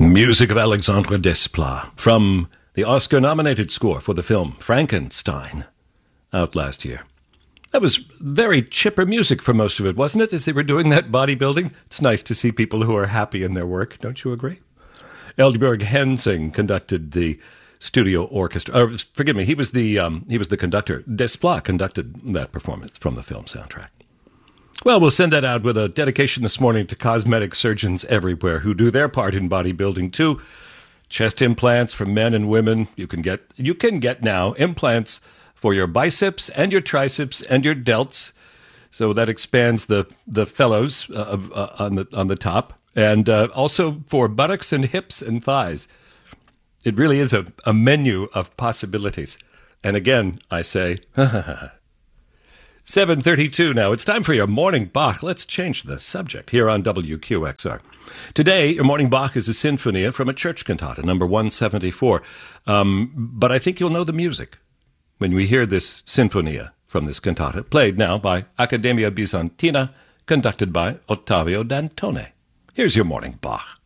Music of Alexandre Desplat from the Oscar-nominated score for the film Frankenstein, out last year. That was very chipper music for most of it, wasn't it, as they were doing that bodybuilding? It's nice to see people who are happy in their work, don't you agree? Eldbjørg Hensing conducted the studio orchestra. Forgive me, he was the conductor. Desplat conducted that performance from the film soundtrack. Well, we'll send that out with a dedication this morning to cosmetic surgeons everywhere who do their part in bodybuilding too. Chest implants for men and women. You can get now implants for your biceps and your triceps and your delts. So that expands the fellows on the top, and also for buttocks and hips and thighs. It really is a menu of possibilities. And again, I say, 7:32 now. It's time for your morning Bach. Let's change the subject here on WQXR. Today, your morning Bach is a sinfonia from a church cantata, number 174. But I think you'll know the music when we hear this sinfonia from this cantata, played now by Accademia Bizantina, conducted by Ottavio Dantone. Here's your morning Bach.